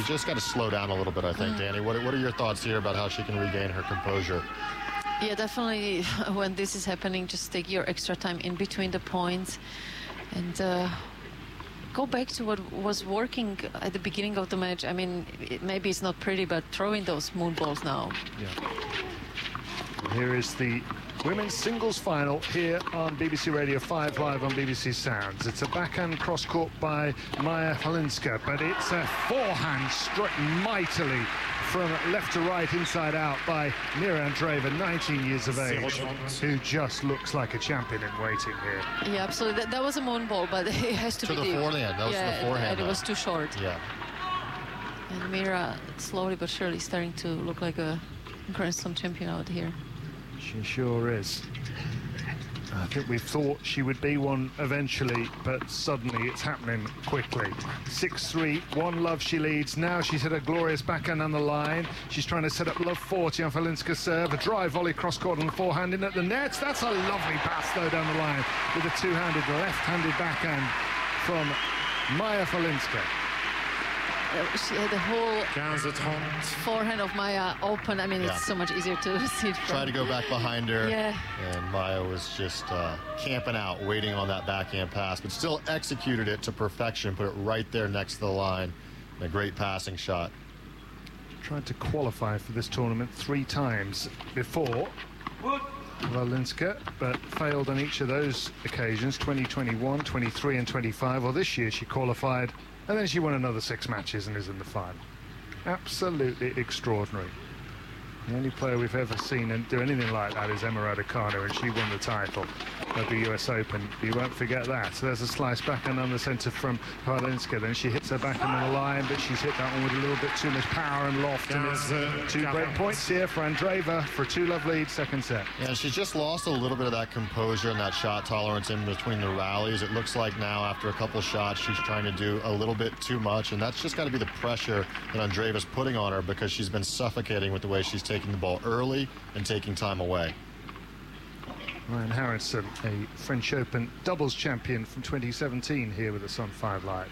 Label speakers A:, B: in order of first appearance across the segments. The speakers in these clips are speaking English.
A: just got to slow down a little bit, I think, Danny. What are your thoughts here about how she can regain her composure?
B: Yeah, definitely. When this is happening, just take your extra time in between the points and go back to what was working at the beginning of the match. I mean, maybe it's not pretty, but throwing those moon balls now.
C: Yeah. Here is the women's singles final here on BBC Radio 5 live on BBC Sounds. It's a backhand cross-court by Maja Falinska, but it's a forehand struck mightily from left to right, inside out by Mira Andreeva, 19 years of age, who just looks like a champion in waiting here.
B: Yeah, absolutely. That was a moon ball, but it has to be
A: the
B: deep.
A: forehand. That was the forehand.
B: And it was too short.
A: Yeah.
B: And Mira slowly but surely starting to look like a Grand Slam champion out here.
C: She sure is. I think we thought she would be one eventually, but suddenly it's happening quickly. 6-3, 1-love she leads. Now she's hit a glorious backhand on the line. She's trying to set up love 40 on Falinska's serve. A drive volley cross-court on the forehand in at the net. That's a lovely pass, though, down the line with a two-handed, left-handed backhand from Maja Falinska.
B: She had the whole forehand of Maja open. I mean, it's so much easier to see it from.
A: Try to go back behind her.
B: Yeah.
A: And Maja was just camping out, waiting on that backhand pass, but still executed it to perfection, put it right there next to the line. And a great passing shot.
C: Tried to qualify for this tournament 3 times before, Falinska, but failed on each of those occasions, 2021, 23 and 25. Well, this year she qualified, and then she won another 6 matches and is in the final. Absolutely extraordinary. The only player we've ever seen do anything like that is Emma Raducanu, and she won the title at the US Open. You won't forget that. So there's a slice backhand on the centre from Falinska. Then she hits her backhand on the line, but she's hit that one with a little bit too much power and loft. And it's 2 break points here for Andreeva for a 2-love lead, second set.
A: Yeah, she's just lost a little bit of that composure and that shot tolerance in between the rallies. It looks like now after a couple shots she's trying to do a little bit too much, and that's just got to be the pressure that Andreeva's putting on her, because she's been suffocating with the way she's taking the ball early and taking time away.
C: Ryan Harrison, a French Open doubles champion from 2017, here with us on 5 Live.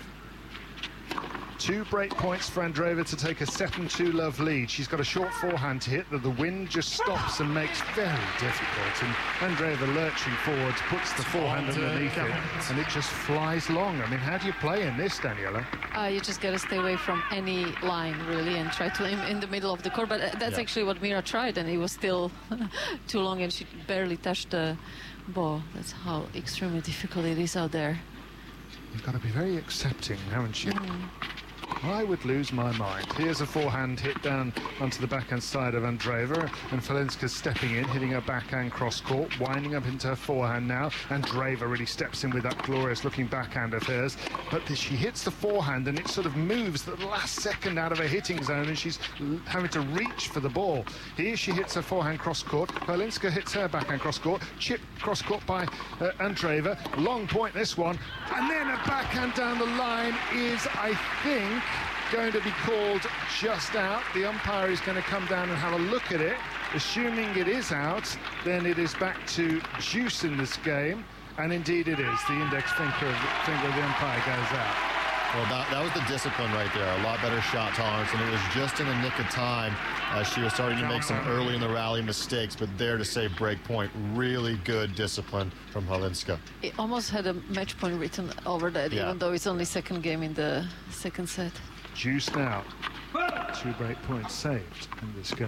C: 2 break points for Andreeva to take a 7-2 love lead. She's got a short forehand to hit that the wind just stops and makes very difficult. And Andreeva lurching forwards, puts the forehand underneath it, and it just flies long. I mean, how do you play in this, Daniela?
B: You just got to stay away from any line, really, and try to aim in the middle of the court. But that's actually what Mira tried, and it was still too long, and she barely touched the ball. That's how extremely difficult it is out there.
C: You've got to be very accepting, haven't you? I would lose my mind. Here's a forehand hit down onto the backhand side of Andreeva, and Falinska's stepping in, hitting her backhand cross-court, winding up into her forehand now. Andreeva really steps in with that glorious-looking backhand of hers, but she hits the forehand, and it sort of moves the last second out of her hitting zone, and she's having to reach for the ball. Here she hits her forehand cross-court. Falinska hits her backhand cross-court, chip cross-court by Andreeva. Long point, this one. And then a backhand down the line is, I think, going to be called just out. The umpire is going to come down and have a look at it. Assuming it is out, then it is back to juice in this game, and indeed it is. The index finger of the umpire goes out.
A: Well, that was the discipline right there. A lot better shot tolerance, and it was just in the nick of time as she was starting to make some early in the rally mistakes, but there to save break point. Really good discipline from Falinska.
B: It almost had a match point written over that, even though it's only second game in the second set.
C: Juice now. 2 break points saved in this game.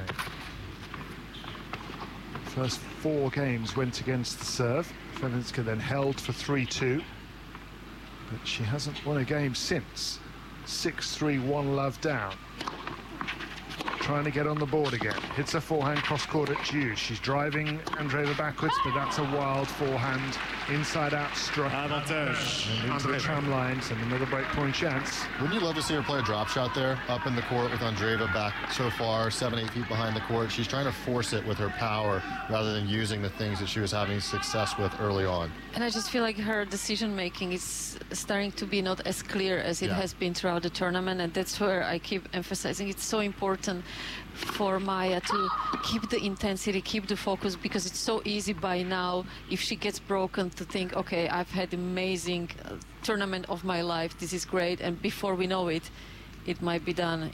C: First 4 games went against the serve. Falinska then held for 3-2. But she hasn't won a game since. 6-3, 1-love down. Trying to get on the board again. Hits a forehand cross-court at juice. She's driving Andreeva backwards, but that's a wild forehand. Inside-out struck. And into the tram lines, and another break-point chance.
A: Wouldn't you love to see her play a drop shot there, up in the court with Andreeva back so far, 7-8 feet behind the court? She's trying to force it with her power rather than using the things that she was having success with early on.
B: And I just feel like her decision-making is starting to be not as clear as it has been throughout the tournament, and that's where I keep emphasizing it's so important for Maja to keep the intensity, keep the focus, because it's so easy by now, if she gets broken, to think, okay, I've had amazing tournament of my life, this is great, and before we know it, it might be done